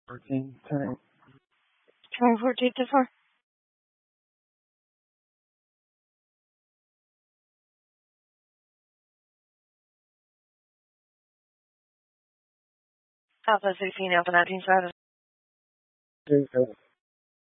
14, turn. Trying 14 to 4. Alpha 16, Alpha 19, 7. 2, 7.